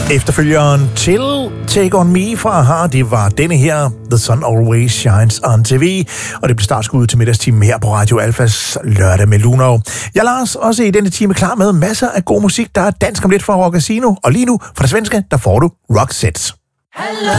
Efterfølgeren til Take On Me fra Aha, det var denne her, The Sun Always Shines on TV, og det blev startskuddet til middagstimen her på Radio Alfas lørdag med Luno. Jeg er Lars, også i denne time klar med masser af god musik, der er dansk om lidt fra Rock Casino, og lige nu fra det svenske, der får du Roxette.